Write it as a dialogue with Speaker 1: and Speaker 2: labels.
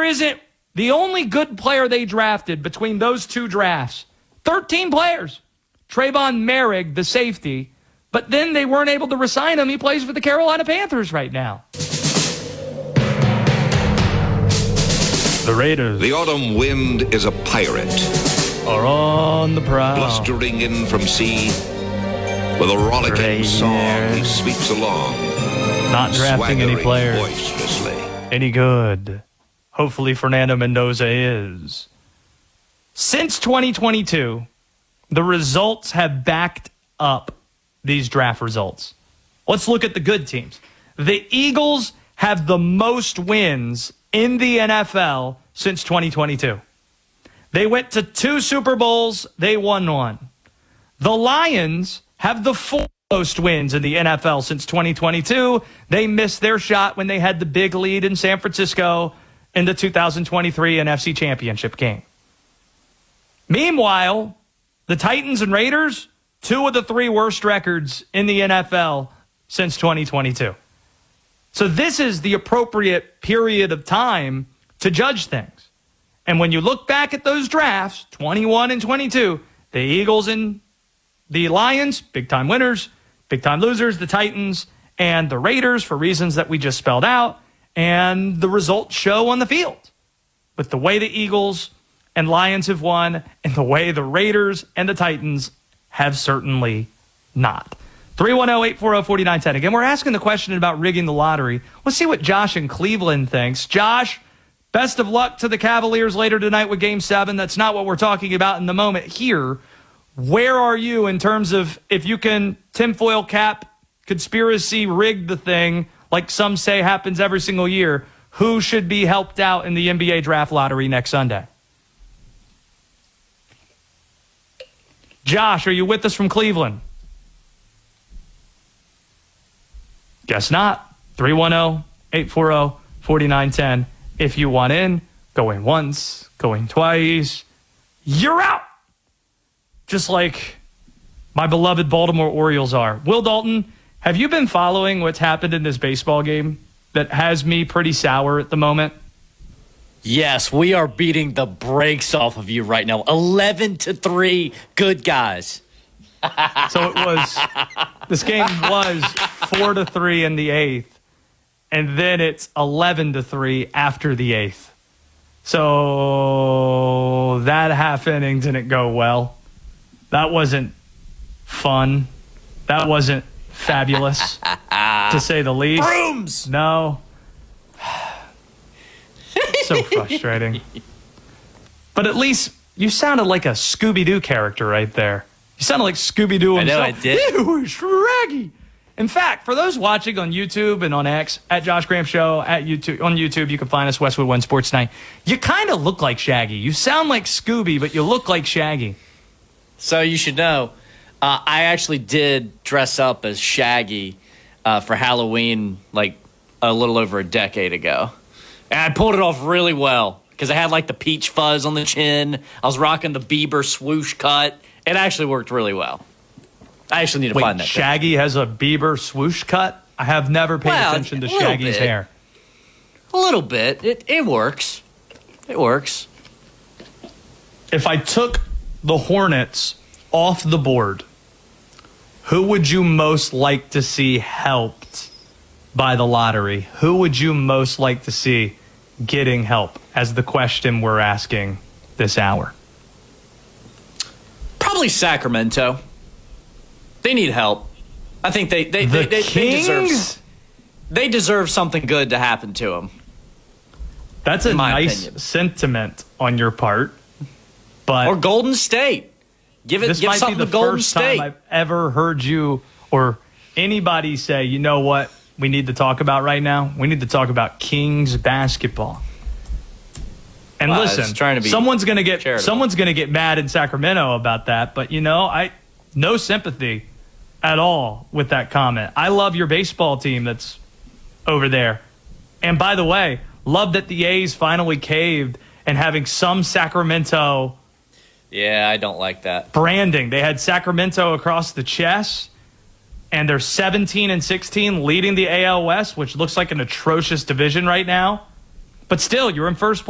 Speaker 1: there isn't the only good player they drafted between those two drafts. 13 players. Trayvon Merrick, the safety, but then they weren't able to re-sign him. He plays for the Carolina Panthers right now. The Raiders.
Speaker 2: The autumn wind is a pirate.
Speaker 1: Are on the prowl.
Speaker 2: Blustering in from sea. With a rollicking song, he sweeps along.
Speaker 1: Not drafting any players.
Speaker 2: Boisterously.
Speaker 1: Any good. Hopefully Fernando Mendoza is. Since 2022, the results have backed up these draft results. Let's look at the good teams. The Eagles have the most wins in the NFL since 2022. They went to 2 Super Bowls. They won 1. The Lions have the 4th most wins in the NFL since 2022. They missed their shot when they had the big lead in San Francisco in the 2023 NFC Championship game. Meanwhile, the Titans and Raiders, 2 of the 3 worst records in the NFL since 2022. So this is the appropriate period of time to judge things. And when you look back at those drafts, 21 and 22, the Eagles and the Lions, big-time winners, big-time losers, the Titans and the Raiders for reasons that we just spelled out, and the results show on the field. But the way the Eagles and Lions have won and the way the Raiders and the Titans have certainly not. 310-840-4910. Again, we're asking the question about rigging the lottery. Let's see what Josh in Cleveland thinks. Josh, best of luck to the Cavaliers later tonight with Game 7. That's not what we're talking about in the moment here. Where are you in terms of if you can tinfoil cap, conspiracy, rig the thing, like some say happens every single year, who should be helped out in the NBA draft lottery next Sunday? Josh, are you with us from Cleveland? Guess not. 310-840-4910. If you want in, going once, going twice, you're out. Just like my beloved Baltimore Orioles are. Will Dalton, have you been following what's happened in this baseball game that has me pretty sour at the moment?
Speaker 3: Yes, we are beating the brakes off of you right now. 11-3, good guys.
Speaker 1: So it was, this game was 4-3 in the 8th, and then it's 11-3 after the 8th. So that half inning didn't go well. That wasn't fun. That wasn't fabulous, to say the least.
Speaker 3: Brooms!
Speaker 1: No. So frustrating. But at least you sounded like a Scooby-Doo character right there. You sounded like Scooby-Doo himself.
Speaker 3: I know I did.
Speaker 1: It was Shaggy. In fact, for those watching on YouTube and on X, at Josh Graham Show, at YouTube, on YouTube, you can find us, Westwood One Sports Night. You kind of look like Shaggy. You sound like Scooby, but you look like Shaggy.
Speaker 3: So you should know, I actually did dress up as Shaggy for Halloween like a little over a decade ago. And I pulled it off really well because I had like the peach fuzz on the chin. I was rocking the Bieber swoosh cut. It actually worked really well. I actually need to find that.
Speaker 1: Shaggy has a Bieber swoosh cut? I have never paid attention to Shaggy's hair.
Speaker 3: A little bit. It works. It works.
Speaker 1: If I took the Hornets off the board, who would you most like to see helped by the lottery? Who would you most like to see getting help as the question we're asking this hour?
Speaker 3: Probably Sacramento. They need help. I think they deserve something good to happen to them.
Speaker 1: That's a nice sentiment on your part. But
Speaker 3: or Golden State. Give something to Golden State.
Speaker 1: This might be the first time I've ever heard you or anybody say, you know what we need to talk about right now? We need to talk about Kings basketball. And listen, someone's going to get mad in Sacramento about that, but no sympathy at all with that comment. I love your baseball team that's over there. And by the way, love that the A's finally caved and having some Sacramento.
Speaker 3: Yeah, I don't like that.
Speaker 1: Branding. They had Sacramento across the chest, and they're 17-16 leading the AL West, which looks like an atrocious division right now. But still, you're in first place.